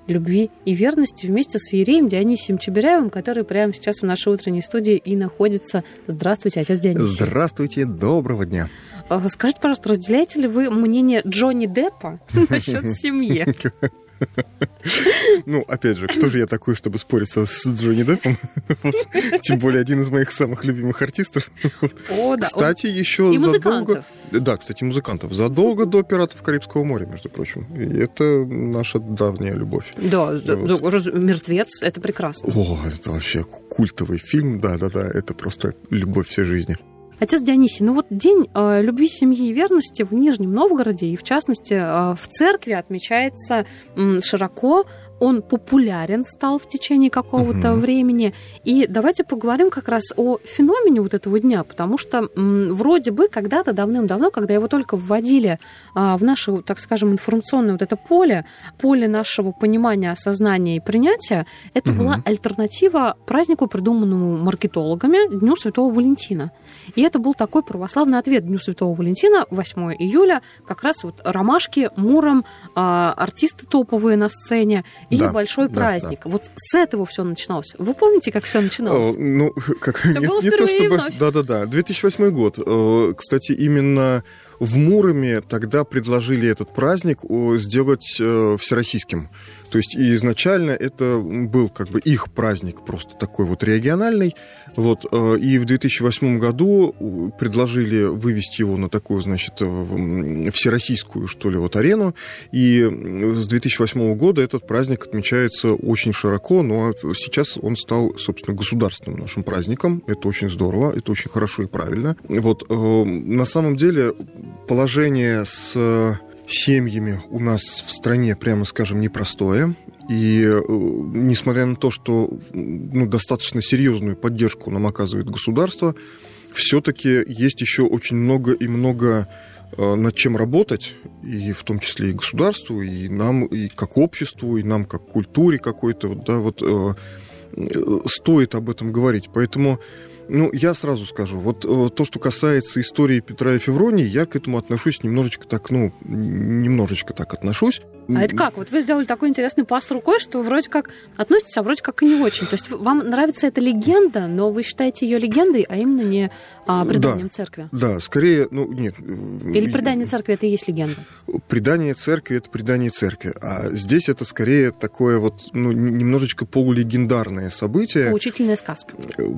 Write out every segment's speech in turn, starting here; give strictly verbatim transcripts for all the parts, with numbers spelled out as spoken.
любви и верности вместе с иереем Дионисием Чубиряевым, который прямо сейчас в нашей утренней студии и находится. Здравствуйте, отец Дионисий. Здравствуйте, доброго дня. Скажите, пожалуйста, разделяете ли вы мнение Джонни Деппа насчет семьи? Ну, опять же, кто же я такой, чтобы спориться с Джонни Деппом? Вот. Тем более, один из моих самых любимых артистов. О, да. Кстати, еще и задолго... музыкантов. Да, кстати, музыкантов. Задолго до «Пиратов Карибского моря», между прочим. И это наша давняя любовь. Да, вот. «Мертвец» — это прекрасно. О, это вообще культовый фильм. Да-да-да, это просто любовь всей жизни. Отец Дионисий, ну вот День э, любви, семьи и верности в Нижнем Новгороде, и в частности э, в церкви отмечается м, широко. Он популярен стал в течение какого-то uh-huh. времени. И давайте поговорим как раз о феномене вот этого дня, потому что м, вроде бы когда-то давным-давно, когда его только вводили а, в наше, так скажем, информационное вот это поле, поле нашего понимания, осознания и принятия, это uh-huh. была альтернатива празднику, придуманному маркетологами, Дню Святого Валентина. И это был такой православный ответ Дню Святого Валентина, восьмое июля, как раз вот ромашки, Муром, а, артисты топовые на сцене, и да, большой праздник. Да, да. Вот с этого все начиналось. Вы помните, как все начиналось? О, ну, как... Все было не, впервые не то, чтобы... и вновь. Да-да-да, две тысячи восьмой год. Кстати, именно в Муроме тогда предложили этот праздник сделать всероссийским. То есть и изначально это был как бы их праздник, просто такой вот региональный. Вот, и в две тысячи восьмом году предложили вывести его на такую, значит, всероссийскую, что ли, вот арену. И с две тысячи восьмого года этот праздник отмечается очень широко, но сейчас он стал, собственно, государственным нашим праздником. Это очень здорово, это очень хорошо и правильно. Вот, на самом деле положение с семьями у нас в стране, прямо скажем, непростое. И э, несмотря на то, что ну, достаточно серьезную поддержку нам оказывает государство, все-таки есть еще очень много и много э, над чем работать, и в том числе и государству, и нам, и как обществу, и нам как культуре какой-то, да, вот э, э, стоит об этом говорить. Поэтому ну, я сразу скажу, вот э, то, что касается истории Петра и Февронии, я к этому отношусь немножечко так, ну, немножечко так отношусь. А это как? Вот вы сделали такой интересный пас рукой, что вроде как относитесь, а вроде как и не очень. То есть вам нравится эта легенда, но вы считаете ее легендой, а именно не а, преданием да, церкви? Да, скорее, ну, нет. Или предание церкви — это и есть легенда? Предание церкви — это предание церкви. А здесь это скорее такое вот, ну, немножечко полулегендарное событие. Поучительная сказка.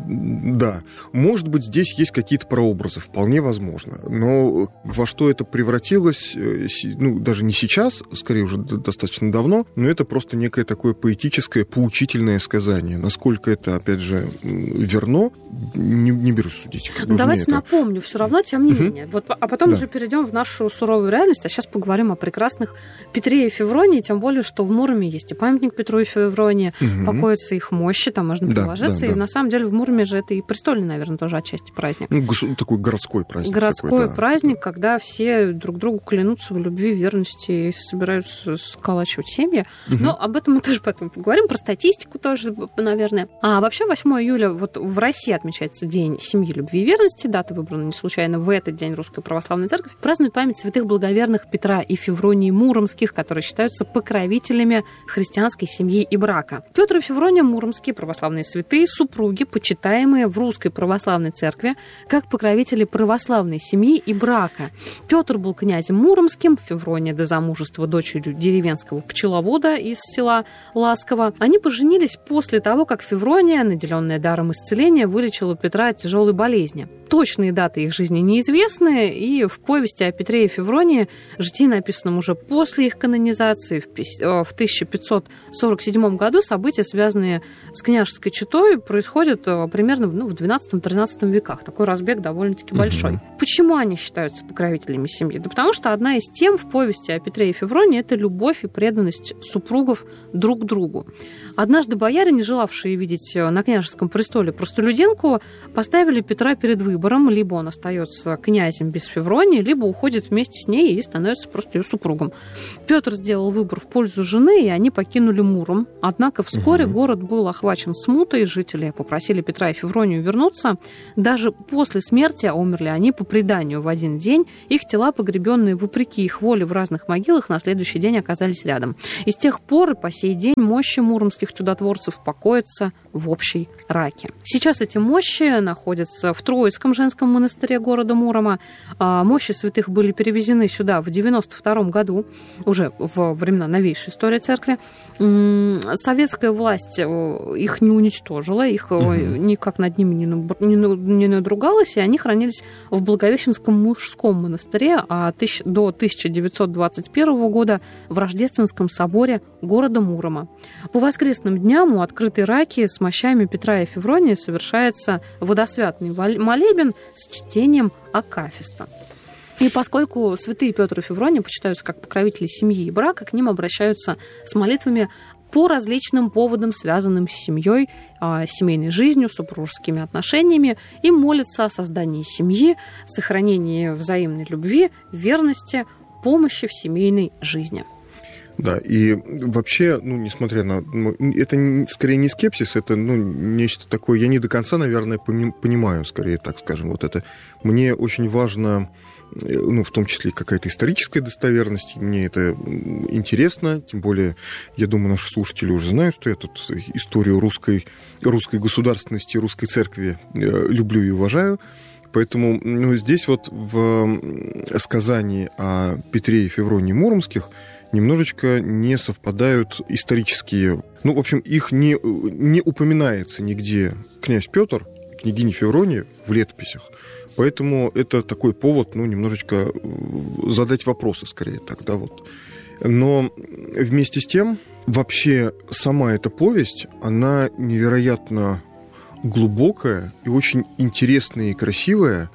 Да. Может быть, здесь есть какие-то прообразы, вполне возможно. Но во что это превратилось, ну, даже не сейчас, скорее уже достаточно давно, но это просто некое такое поэтическое, поучительное сказание. Насколько это, опять же, верно, не, не берусь судить. Давайте это... напомню, все равно, тем не угу. менее. Вот, а потом да. уже перейдем в нашу суровую реальность, а сейчас поговорим о прекрасных Петре и Февронии, тем более, что в Муроме есть и памятник Петру и Февронии, угу. покоятся их мощи, там можно приложиться, да, да, и да. на самом деле в Муроме же это и престольный, наверное, тоже отчасти праздник. Ну, такой городской праздник. Городской такой, да. праздник, когда все друг другу клянутся в любви, верности и собираются сколачивать семьи. Угу. Но об этом мы тоже потом поговорим, про статистику тоже, наверное. А вообще восьмое июля вот в России отмечается День семьи, любви и верности. Дата выбрана не случайно. В этот день Русская Православная Церковь празднует память святых благоверных Петра и Февронии Муромских, которые считаются покровителями христианской семьи и брака. Петр и Феврония Муромские православные святые, супруги, почитаемые в Русской Православной Церкви как покровители православной семьи и брака. Петр был князем Муромским, Феврония до замужества дочерью деревенского пчеловода из села Ласково. Они поженились после того, как Феврония, наделенная даром исцеления, вылечила Петра от тяжелой болезни. Точные даты их жизни неизвестны, и в повести о Петре и Февронии, житии, написанном уже после их канонизации, в тысяча пятьсот сорок седьмом году, события, связанные с княжеской четой, происходят примерно ну, в двенадцатом-тринадцатом веках. Такой разбег довольно-таки большой. Uh-huh. Почему они считаются покровителями семьи? Да потому что одна из тем в повести о Петре и Февронии — это любовь и преданность супругов друг другу. Однажды бояре, не желавшие видеть на княжеском престоле простолюдинку, поставили Петра перед выбором. выбором. Либо он остается князем без Февронии, либо уходит вместе с ней и становится просто ее супругом. Петр сделал выбор в пользу жены, и они покинули Муром. Однако вскоре угу. город был охвачен смутой, жители попросили Петра и Февронию вернуться. Даже после смерти, а умерли они по преданию в один день, их тела, погребенные вопреки их воле в разных могилах, на следующий день оказались рядом. И с тех пор и по сей день мощи муромских чудотворцев покоятся в общей раке. Сейчас эти мощи находятся в Троицком женском монастыре города Мурома. Мощи святых были перевезены сюда в девяносто втором году, уже во времена новейшей истории церкви. Советская власть их не уничтожила, их угу. никак над ними не надругалась, и они хранились в Благовещенском мужском монастыре, а до тысяча девятьсот двадцать первого года в Рождественском соборе города Мурома. По воскресным дням у открытой раки с мощами Петра и Февронии совершается водосвятный молебен с чтением акафиста. И поскольку святые Петр и Феврония почитаются как покровители семьи и брака, к ним обращаются с молитвами по различным поводам, связанным с семьей, семейной жизнью, супружескими отношениями, и молятся о создании семьи, сохранении взаимной любви, верности, помощи в семейной жизни. Да, и вообще, ну, несмотря на... Это скорее не скепсис, это, ну, нечто такое... Я не до конца, наверное, понимаю, скорее так скажем, вот это. Мне очень важно, ну, в том числе какая-то историческая достоверность, мне это интересно, тем более, я думаю, наши слушатели уже знают, что я тут историю русской, русской государственности, русской церкви люблю и уважаю. Поэтому, ну, здесь вот в сказании о Петре и Февронии Муромских немножечко не совпадают исторические... Ну, в общем, их не, не упоминается нигде князь Петр, княгиня Феврония в летописях. Поэтому это такой повод, ну, немножечко задать вопросы, скорее так, да, вот. Но вместе с тем, вообще сама эта повесть, она невероятно глубокая и очень интересная и красивая.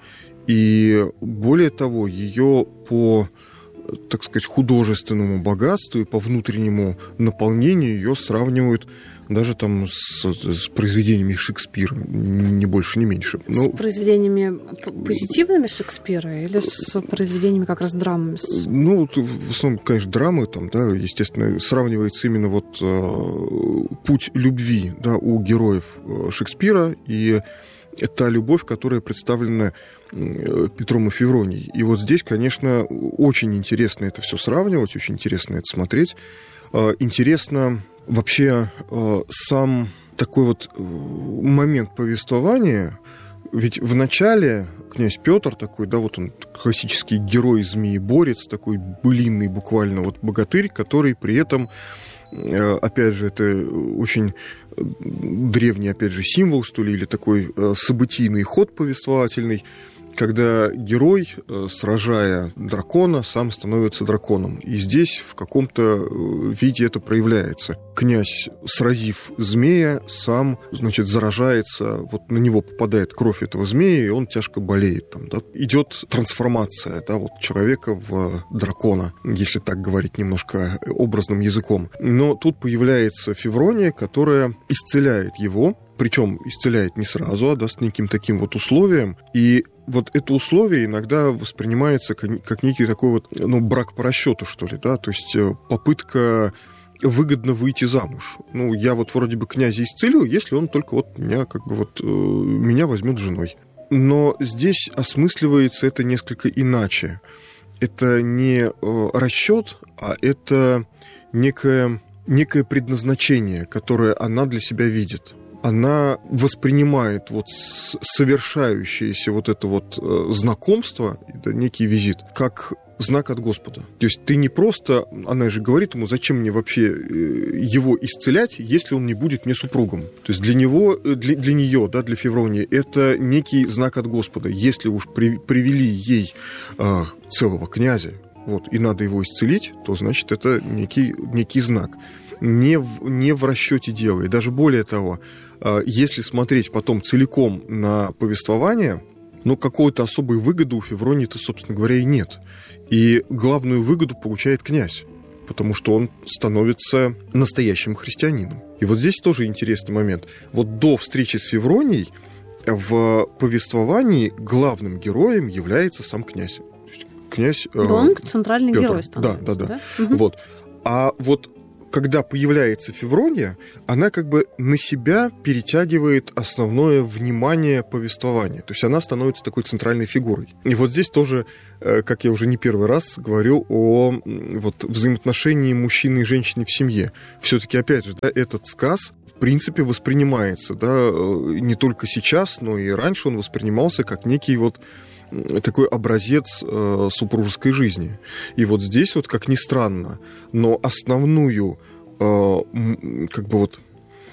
И более того, ее по, так сказать, художественному богатству и по внутреннему наполнению ее сравнивают даже там с, с произведениями Шекспира, ни больше, ни меньше. С ну, произведениями позитивными Шекспира или с произведениями как раз драмами? Ну, в основном, конечно, драмы, там, да, естественно, сравнивается именно вот э, путь любви, да, у героев Шекспира и та любовь, которая представлена Петром и Февронией. И вот здесь, конечно, очень интересно это все сравнивать, очень интересно это смотреть. Интересно вообще сам такой вот момент повествования. Ведь в начале князь Петр такой, да, вот он классический герой-змееборец, такой былинный буквально вот богатырь, который при этом, опять же, это очень древний, опять же, символ, что ли, или такой событийный ход повествовательный, когда герой, сражая дракона, сам становится драконом. И здесь в каком-то виде это проявляется. Князь, сразив змея, сам, значит, заражается, вот на него попадает кровь этого змея, и он тяжко болеет. Там, да. Идет трансформация, да, вот, человека в дракона, если так говорить немножко образным языком. Но тут появляется Феврония, которая исцеляет его, причем исцеляет не сразу, а да, с неким таким вот условием. И вот это условие иногда воспринимается как, как некий такой вот, ну, брак по расчету, что ли, да, то есть попытка выгодно выйти замуж. Ну, я вот вроде бы князя исцелю, если он только вот меня, как бы вот, меня возьмет женой. Но здесь осмысливается это несколько иначе. Это не расчет, а это некое, некое предназначение, которое она для себя видит. Она воспринимает вот совершающееся вот это вот знакомство, это некий визит, как знак от Господа. То есть ты не просто, она же говорит ему, зачем мне вообще его исцелять, если он не будет мне супругом. То есть для него, для, для нее, да, для Февронии, это некий знак от Господа. Если уж при, привели ей а, целого князя, вот, и надо его исцелить, то, значит, это некий, некий знак. Не в, не в расчете дела. И даже более того, если смотреть потом целиком на повествование, ну, какой-то особой выгоды у Февронии-то, собственно говоря, и нет. И главную выгоду получает князь, потому что он становится настоящим христианином. И вот здесь тоже интересный момент. Вот до встречи с Февронией в повествовании главным героем является сам князь. Князь Он э, центральный Петр. герой становится. Да, да, да. да? Угу. Вот. А вот когда появляется Феврония, она как бы на себя перетягивает основное внимание повествования. То есть она становится такой центральной фигурой. И вот здесь тоже, как я уже не первый раз говорю о вот, взаимоотношении мужчины и женщины в семье. Все-таки, опять же, да, этот сказ в принципе воспринимается, да, не только сейчас, но и раньше он воспринимался как некий вот такой образец э, супружеской жизни. И вот здесь вот, как ни странно, но основную, э, как бы вот,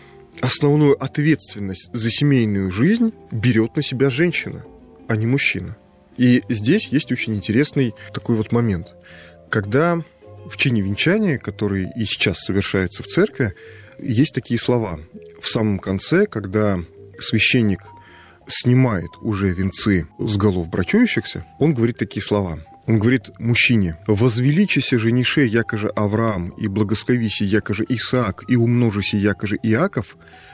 основную ответственность за семейную жизнь берет на себя женщина, а не мужчина. И здесь есть очень интересный такой вот момент. Когда в чине венчания, который и сейчас совершается в церкви, есть такие слова. В самом конце, когда священник снимает уже венцы с голов брачующихся, он говорит такие слова. Он говорит мужчине: «Возвеличися женише, якоже Авраам, и благословися, якоже Исаак, и умножися, якоже Иаков,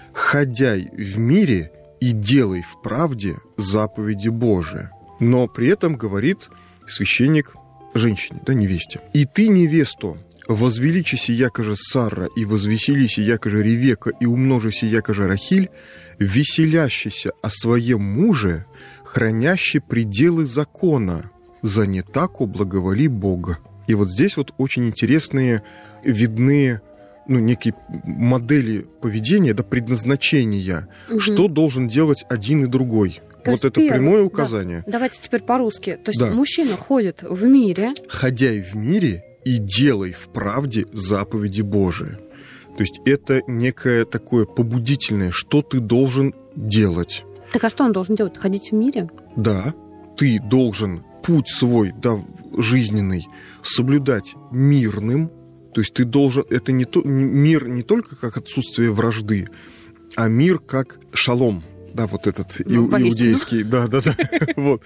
ходяй в мире и делай в правде заповеди Божии». Но при этом говорит священник женщине, да, невесте: «И ты, невесту, возвеличися, якоже Сара, и возвеселися, якоже Ревека, и умножися, якоже Рахиль, веселящийся о своем муже, хранящий пределы закона, за не таку благоволи Бога». И вот здесь вот очень интересные видны, ну, некие модели поведения, да, предназначения, угу. Что должен делать один и другой. То вот это первое, прямое указание. Да. Давайте теперь по-русски. То есть да. Мужчина ходит в мире. Ходяй в мире и делай в правде заповеди Божии. То есть это некое такое побудительное, что ты должен делать. Так а что он должен делать? Ходить в мире? Да, ты должен путь свой, да, жизненный соблюдать мирным. То есть ты должен... Это не то, мир не только как отсутствие вражды, а мир как шалом. Да, вот этот ну, иудейский, да, да, да. Вот.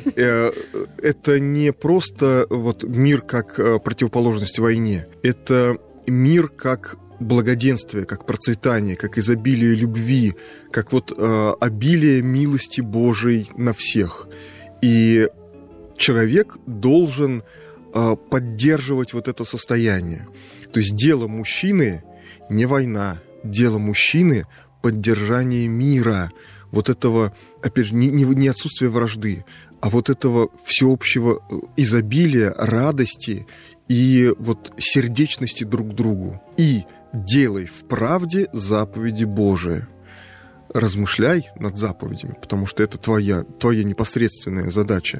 Это не просто вот мир как противоположность войне. Это мир как благоденствие, как процветание, как изобилие любви, как вот обилие милости Божией на всех. И человек должен поддерживать вот это состояние. То есть дело мужчины не война, дело мужчины поддержание мира. Вот этого, опять же, не, не, не отсутствие вражды, а вот этого всеобщего изобилия, радости и вот сердечности друг к другу. И делай в правде заповеди Божии. Размышляй над заповедями, потому что это твоя, твоя непосредственная задача.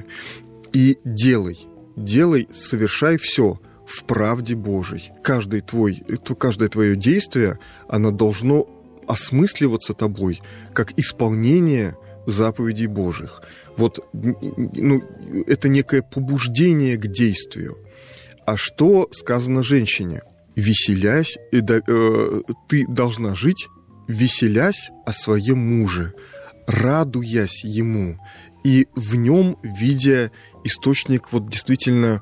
И делай, делай, совершай все в правде Божией. Каждый твой, каждое твое действие, оно должно осмысливаться тобой как исполнение заповедей Божьих. Вот, ну, это некое побуждение к действию. А что сказано женщине? Веселясь, э, э, ты должна жить, веселясь о своем муже, радуясь ему, и в нем видя источник вот действительно...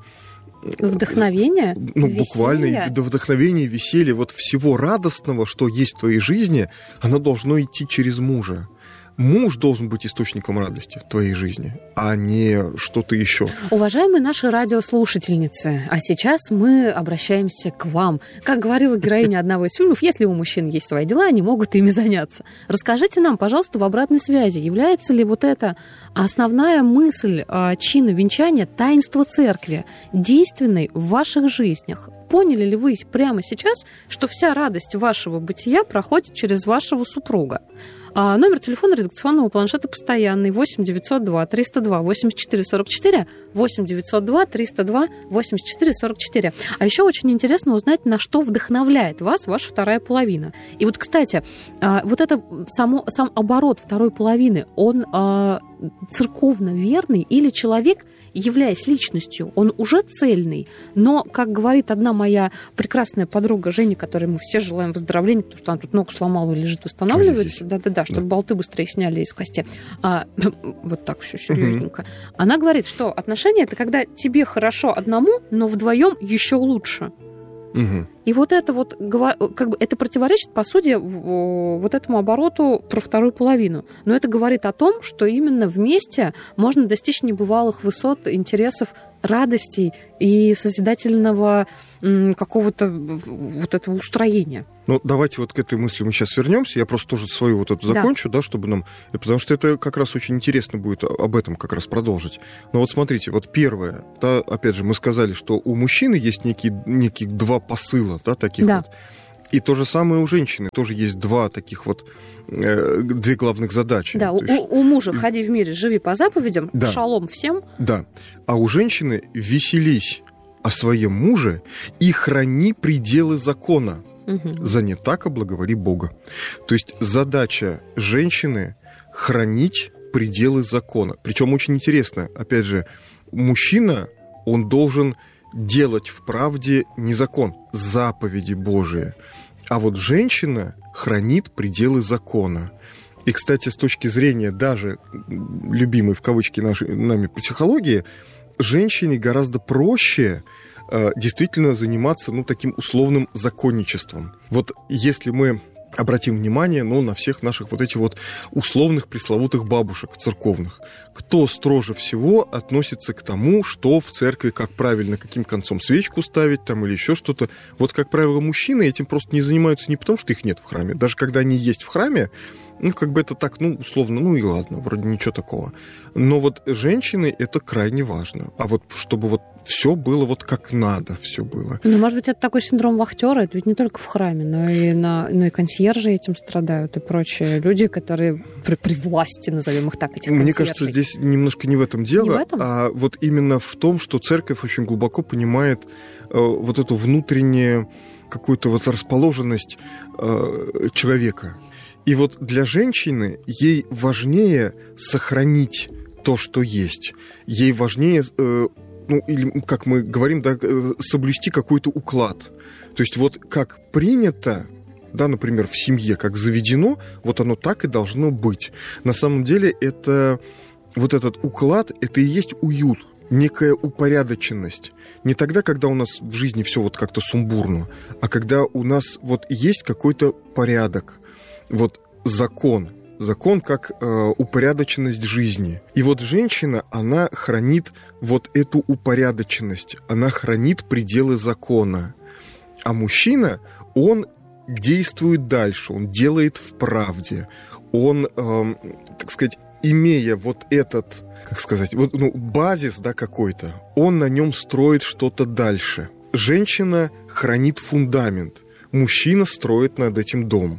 Вдохновение? Ну, буквально вдохновение, веселье, вот всего радостного, что есть в твоей жизни, оно должно идти через мужа. Муж должен быть источником радости в твоей жизни, а не что-то еще. Уважаемые наши радиослушательницы, а сейчас мы обращаемся к вам. Как говорила героиня одного из фильмов, если у мужчин есть свои дела, они могут ими заняться. Расскажите нам, пожалуйста, в обратной связи, является ли вот эта основная мысль чина венчания, таинство церкви, действенной в ваших жизнях? Поняли ли вы прямо сейчас, что вся радость вашего бытия проходит через вашего супруга? А номер телефона редакционного планшета постоянный восемь девятьсот два триста два восемьдесят четыре сорок четыре, восемь девятьсот два триста два восемьдесят четыре сорок четыре. А еще очень интересно узнать, на что вдохновляет вас ваша вторая половина. И вот, кстати, вот это само, сам оборот второй половины, он церковно верный или человек, являясь личностью, он уже цельный, но, как говорит одна моя прекрасная подруга Женя, которой мы все желаем выздоровления, потому что она тут ногу сломала и лежит, восстанавливается, да-да-да, чтобы да. болты быстрее сняли из кости. А, вот так все серьезненько. Угу. Она говорит, что отношения — это когда тебе хорошо одному, но вдвоем еще лучше. Угу. И вот это вот, как бы, это противоречит, по сути, вот этому обороту про вторую половину. Но это говорит о том, что именно вместе можно достичь небывалых высот, интересов, радостей и созидательного какого-то вот этого устроения. Ну, давайте вот к этой мысли мы сейчас вернемся. Я просто тоже свою вот эту закончу, да, да чтобы нам... Потому что это как раз очень интересно будет об этом как раз продолжить. Но вот смотрите, вот первое, да, опять же, мы сказали, что у мужчины есть некие, некие два посыла, да, таких да. вот. И то же самое у женщины. Тоже есть два таких вот, э, две главных задачи. Да, у, есть... у мужа ходи в мире, живи по заповедям, да. шалом всем. Да, а у женщины веселись о своем муже и храни пределы закона. Угу. За не так облаговори Бога. То есть задача женщины хранить пределы закона. Причем очень интересно, опять же, мужчина, он должен делать в правде не закон, заповеди Божии. А вот женщина хранит пределы закона. И, кстати, с точки зрения даже любимой в кавычки нашей, нами психологии, женщине гораздо проще э, действительно заниматься, ну, таким условным законничеством. Вот если мы обратим внимание, ну, на всех наших вот этих вот условных пресловутых бабушек церковных, кто строже всего относится к тому, что в церкви, как правильно, каким концом свечку ставить там или еще что-то. Вот, как правило, мужчины этим просто не занимаются не потому, что их нет в храме. Даже когда они есть в храме, ну, как бы это так, ну, условно, ну и ладно, вроде ничего такого. Но вот женщины это крайне важно. А вот чтобы вот все было вот как надо, все было. Ну, может быть, это такой синдром вахтера, это ведь не только в храме, но и, на, но и консьержи этим страдают и прочие люди, которые при, при власти, назовем их так, этих консьержей. Мне кажется, здесь немножко не в этом дело, не в этом? А вот именно в том, что церковь очень глубоко понимает э, вот эту внутреннюю какую-то вот расположенность э, человека. И вот для женщины ей важнее сохранить то, что есть. Ей важнее, э, ну, или, как мы говорим, да, соблюсти какой-то уклад. То есть вот как принято, да, например, в семье, как заведено, вот оно так и должно быть. На самом деле это вот этот уклад, это и есть уют, некая упорядоченность. Не тогда, когда у нас в жизни все вот как-то сумбурно, а когда у нас вот есть какой-то порядок. Вот закон. Закон как э, упорядоченность жизни. И вот женщина, она хранит вот эту упорядоченность. Она хранит пределы закона. А мужчина, он действует дальше. Он делает в правде. Он, э, так сказать, имея вот этот, как сказать, вот, ну, базис, да, какой-то, он на нем строит что-то дальше. Женщина хранит фундамент. Мужчина строит над этим дом.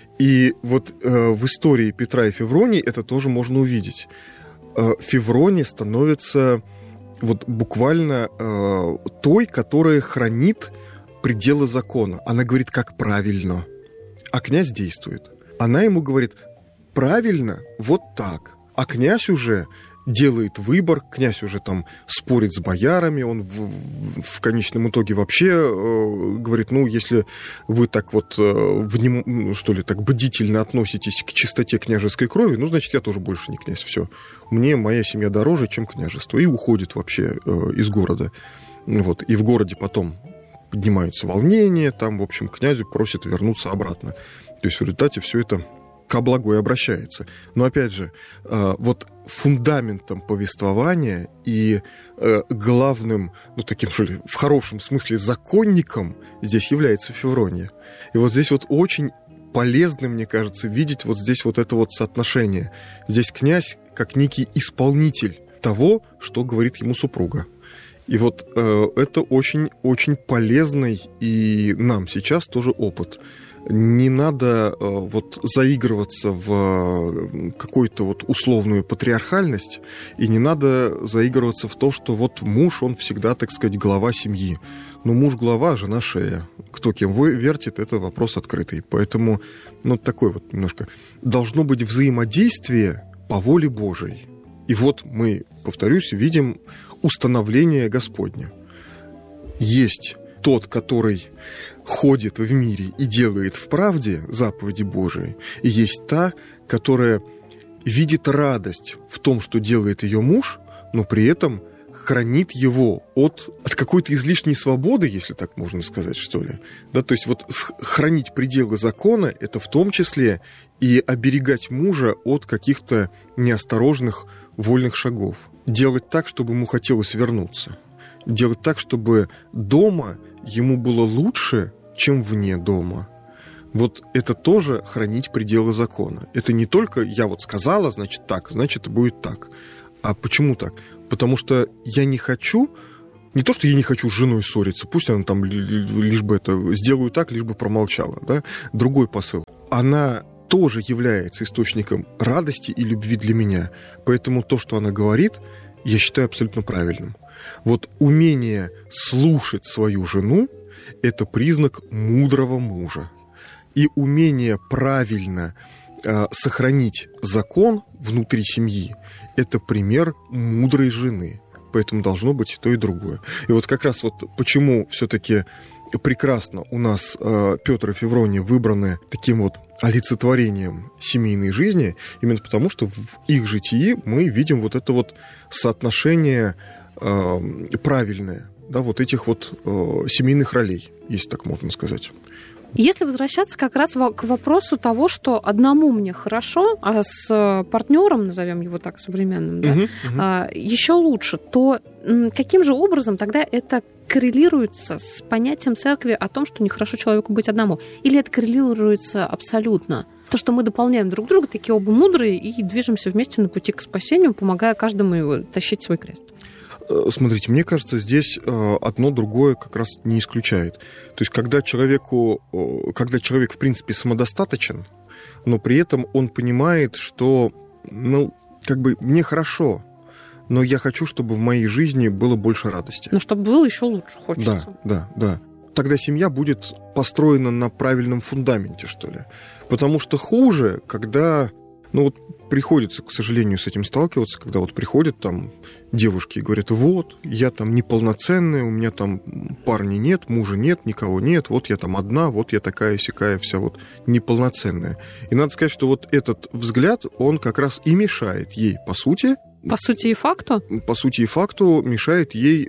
И вот э, в истории Петра и Февронии это тоже можно увидеть. Э, Феврония становится вот буквально э, той, которая хранит пределы закона. Она говорит, как правильно. А князь действует. Она ему говорит, правильно, вот так. А князь уже делает выбор, князь уже там спорит с боярами, он в, в, в конечном итоге вообще э, говорит, ну, если вы так вот, э, вним, что ли, так бдительно относитесь к чистоте княжеской крови, ну, значит, я тоже больше не князь, все. Мне моя семья дороже, чем княжество. И уходит вообще э, из города. Вот. И в городе потом поднимаются волнения, там, в общем, князю просят вернуться обратно. То есть в результате все это ко благу и обращается. Но, опять же, вот фундаментом повествования и главным, ну, таким, что ли, в хорошем смысле законником здесь является Феврония. И вот здесь вот очень полезно, мне кажется, видеть вот здесь вот это вот соотношение. Здесь князь как некий исполнитель того, что говорит ему супруга. И вот э, это очень-очень полезный и нам сейчас тоже опыт. Не надо э, вот заигрываться в э, какую-то вот условную патриархальность, и не надо заигрываться в то, что вот муж, он всегда, так сказать, глава семьи. Но муж глава, жена шея. Кто кем вертит, это вопрос открытый. Поэтому, ну, такой вот немножко. Должно быть взаимодействие по воле Божией. И вот мы, повторюсь, видим установление Господне. Есть тот, который ходит в мире и делает в правде заповеди Божии, и есть та, которая видит радость в том, что делает ее муж, но при этом хранит его от, от какой-то излишней свободы, если так можно сказать, что ли. Да, то есть вот хранить пределы закона — это в том числе и оберегать мужа от каких-то неосторожных вольных шагов. Делать так, чтобы ему хотелось вернуться. Делать так, чтобы дома ему было лучше, чем вне дома. Вот это тоже хранить пределы закона. Это не только я вот сказала, значит так, значит будет так. А почему так? Потому что я не хочу, не то, что я не хочу с женой ссориться, пусть она там лишь бы это сделаю так, лишь бы промолчала. Да? Другой посыл. Она тоже является источником радости и любви для меня. Поэтому то, что она говорит, я считаю абсолютно правильным. Вот умение слушать свою жену – это признак мудрого мужа. И умение правильно э, сохранить закон внутри семьи – это пример мудрой жены. Поэтому должно быть и то, и другое. И вот как раз вот почему все-таки прекрасно у нас э, Петр и Феврония выбраны таким вот олицетворением семейной жизни, именно потому, что в их житии мы видим вот это вот соотношение э, правильное, да, вот этих вот э, семейных ролей, если так можно сказать. Если возвращаться как раз к вопросу того, что одному мне хорошо, а с партнером, назовем его так современным, да, uh-huh, uh-huh. еще лучше, то каким же образом тогда это коррелируется с понятием церкви о том, что нехорошо человеку быть одному? Или это коррелируется абсолютно? То, что мы дополняем друг друга, такие оба мудрые, и движемся вместе на пути к спасению, помогая каждому его тащить свой крест. Смотрите, мне кажется, здесь одно другое как раз не исключает. То есть, когда человеку, когда человек, в принципе, самодостаточен, но при этом он понимает, что, ну, как бы мне хорошо, но я хочу, чтобы в моей жизни было больше радости. Но чтобы было еще лучше, хочется. Да, да, да. Тогда семья будет построена на правильном фундаменте, что ли. Потому что хуже, когда... Ну вот приходится, к сожалению, с этим сталкиваться, когда вот приходят там девушки и говорят: вот, я там неполноценная, у меня там парня нет, мужа нет, никого нет, вот я там одна, вот я такая-сякая вся вот неполноценная. И надо сказать, что вот этот взгляд, он как раз и мешает ей, по сути... По сути и факту? По сути и факту мешает ей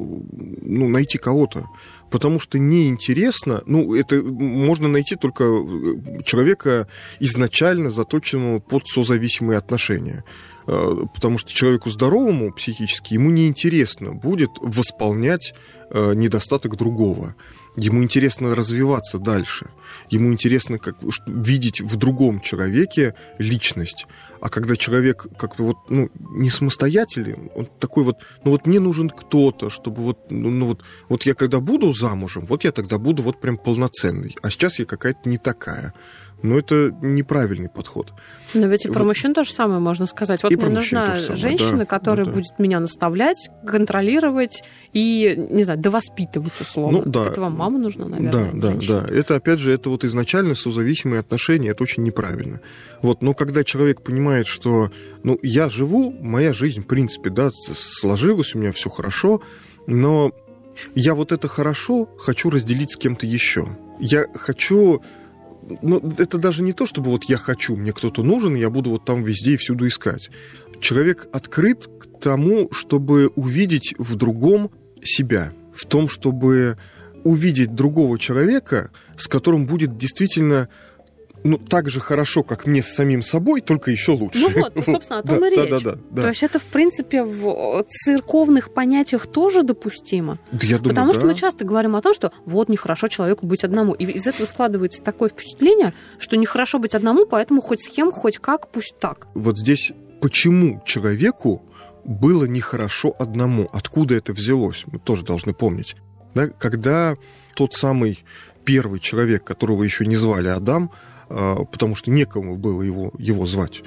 ну, найти кого-то. Потому что неинтересно, ну, это можно найти только человека изначально заточенного под созависимые отношения. Потому что человеку здоровому психически ему неинтересно будет восполнять недостаток другого. Ему интересно развиваться дальше. Ему интересно как, видеть в другом человеке личность. А когда человек как-то вот, ну, не самостоятелен, он такой вот, ну вот мне нужен кто-то, чтобы вот, ну вот, вот я когда буду замужем, вот я тогда буду вот прям полноценный. А сейчас я какая-то не такая. Но это неправильный подход. Но ведь и про вот. Мужчин то же самое можно сказать. Вот и мне нужна женщина, да, которая ну, да. будет меня наставлять, контролировать и, не знаю, довоспитывать условно. Ну, да. Это вам мама нужна, наверное. Да, да, да. Это, опять же, это вот изначально созависимые отношения, это очень неправильно. Вот, но когда человек понимает, что, ну, я живу, моя жизнь, в принципе, да, сложилась, у меня все хорошо, но я вот это хорошо хочу разделить с кем-то еще. Я хочу... Ну, это даже не то, чтобы вот я хочу, мне кто-то нужен, и я буду вот там везде и всюду искать. Человек открыт к тому, чтобы увидеть в другом себя, в том, чтобы увидеть другого человека, с которым будет действительно... Ну, так же хорошо, как мне с самим собой, только еще лучше. Ну вот, собственно, о том да, и речь. Да, да, да, да. То есть это, в принципе, в церковных понятиях тоже допустимо. Да, я думаю, Потому да. что мы часто говорим о том, что вот нехорошо человеку быть одному. И из этого складывается такое впечатление, что нехорошо быть одному, поэтому хоть с кем, хоть как, пусть так. Вот здесь почему человеку было нехорошо одному? Откуда это взялось? Мы тоже должны помнить. Да? Когда тот самый первый человек, которого еще не звали Адам, потому что некому было его, его звать.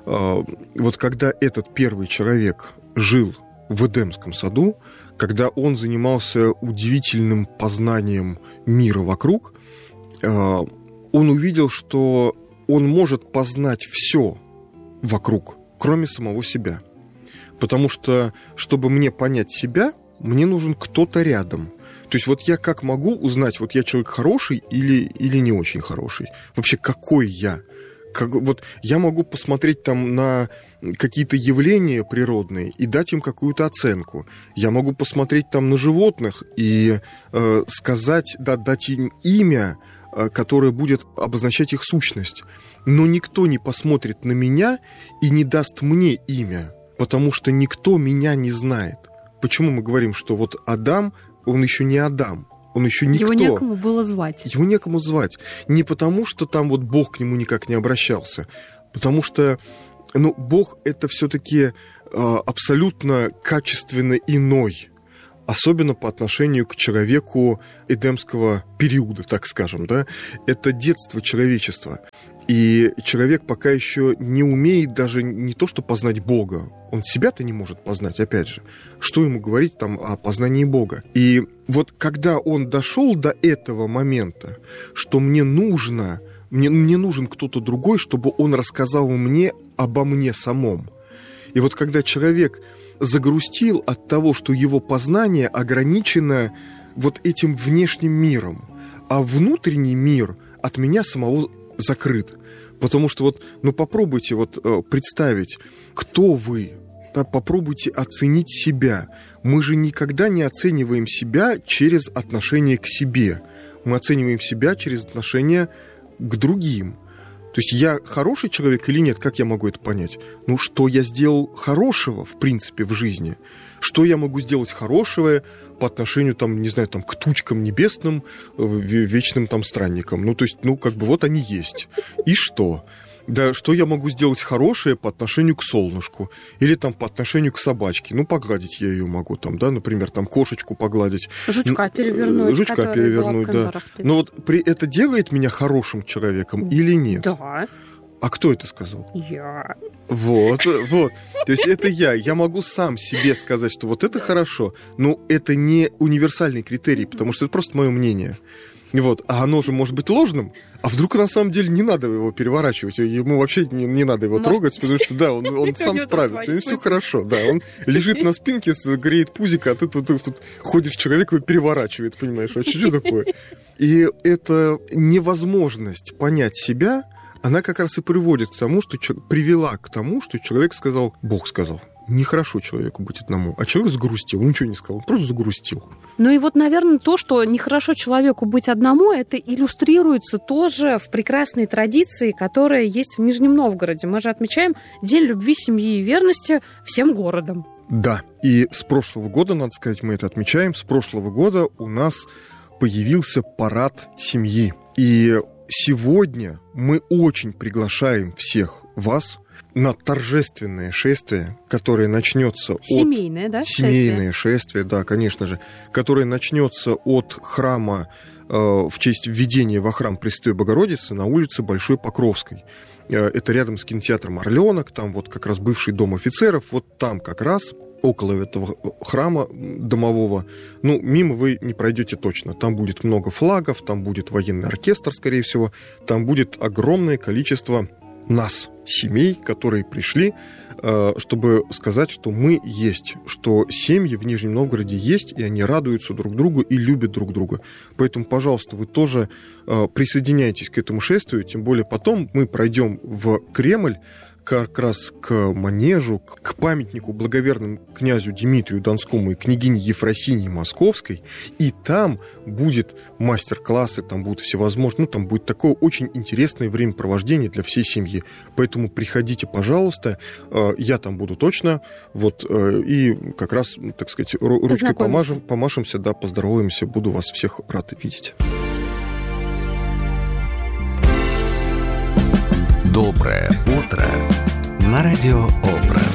Вот когда этот первый человек жил в Эдемском саду, когда он занимался удивительным познанием мира вокруг, он увидел, что он может познать все вокруг, кроме самого себя. Потому что, чтобы мне понять себя, мне нужен кто-то рядом. То есть вот я как могу узнать, вот я человек хороший или, или не очень хороший? Вообще, какой я? Как, вот я могу посмотреть там на какие-то явления природные и дать им какую-то оценку. Я могу посмотреть там на животных и э, сказать, да, дать им имя, э, которое будет обозначать их сущность. Но никто не посмотрит на меня и не даст мне имя, потому что никто меня не знает. Почему мы говорим, что вот Адам, он еще не Адам? Он еще никто. Его некому было звать. Его некому звать. Не потому, что там вот Бог к нему никак не обращался. Потому что, ну, Бог — это все-таки э, абсолютно качественно иной. Особенно по отношению к человеку эдемского периода, так скажем, да. Это детство человечества. И человек пока еще не умеет даже не то, что познать Бога. Он себя-то не может познать, опять же. Что ему говорить там о познании Бога? И вот когда он дошел до этого момента, что мне нужно, мне, мне нужен кто-то другой, чтобы он рассказал мне обо мне самом. И вот когда человек загрустил от того, что его познание ограничено вот этим внешним миром, а внутренний мир от меня самого закрыт. Потому что вот, ну попробуйте вот э, представить, кто вы, да, попробуйте оценить себя. Мы же никогда не оцениваем себя через отношение к себе. Мы оцениваем себя через отношение к другим. То есть я хороший человек или нет, как я могу это понять? Ну, что я сделал хорошего, в принципе, в жизни? Что я могу сделать хорошего по отношению, там, не знаю, там, к тучкам небесным, вечным там странникам? Ну, то есть, ну, как бы вот они есть. И что? Да, что я могу сделать хорошее по отношению к солнышку? Или там по отношению к собачке? Ну, погладить я ее могу, там, да, например, там, кошечку погладить. Жучка перевернуть. Жучка перевернуть, да. Но вот при, это делает меня хорошим человеком или нет? Да. А кто это сказал? Я. Вот, вот. То есть это я. Я могу сам себе сказать, что вот это хорошо, но это не универсальный критерий, потому что это просто мое мнение. Вот. А оно же может быть ложным. А вдруг на самом деле не надо его переворачивать, ему вообще не, не надо его может... трогать, потому что да, он, он сам справится, и все хорошо, да, он лежит на спинке, греет пузико, а ты тут, тут, тут ходишь, человек его переворачивает, понимаешь, вообще что такое? И эта невозможность понять себя, она как раз и приводит к тому, что привела к тому, что человек сказал, Бог сказал. Нехорошо человеку быть одному. А человек загрустил, он ничего не сказал, он просто загрустил. Ну и вот, наверное, то, что нехорошо человеку быть одному, это иллюстрируется тоже в прекрасной традиции, которая есть в Нижнем Новгороде. Мы же отмечаем День любви, семьи и верности всем городом. Да, и с прошлого года, надо сказать, мы это отмечаем, с прошлого года у нас появился парад семьи. И сегодня мы очень приглашаем всех вас на торжественное шествие, которое начнется от... Семейное, да, Семейное шествие? шествие, да, конечно же, которое начнется от храма э, в честь введения во храм Пресвятой Богородицы на улице Большой Покровской. Э, это рядом с кинотеатром «Орленок», там вот как раз бывший дом офицеров, вот там как раз около этого храма домового, ну, мимо вы не пройдете точно. Там будет много флагов, там будет военный оркестр, скорее всего, там будет огромное количество нас, семей, которые пришли, чтобы сказать, что мы есть, что семьи в Нижнем Новгороде есть, и они радуются друг другу и любят друг друга. Поэтому, пожалуйста, вы тоже присоединяйтесь к этому шествию, тем более потом мы пройдем в Кремль, как раз к манежу, к памятнику благоверному князю Дмитрию Донскому и княгине Ефросинии Московской, и там будет мастер-классы, там будут всевозможные, ну, там будет такое очень интересное времяпровождение для всей семьи. Поэтому приходите, пожалуйста, я там буду точно, вот, и как раз, так сказать, ручкой помажем, помашемся, да, поздороваемся, буду вас всех рад видеть. Доброе утро на радио Образ.